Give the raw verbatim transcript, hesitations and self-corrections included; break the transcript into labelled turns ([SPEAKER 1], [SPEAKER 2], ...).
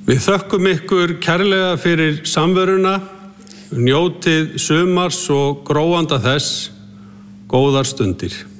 [SPEAKER 1] Við þökkum ykkur kærlega fyrir samveruna, njótið sumars og gróanda þess, góðar stundir.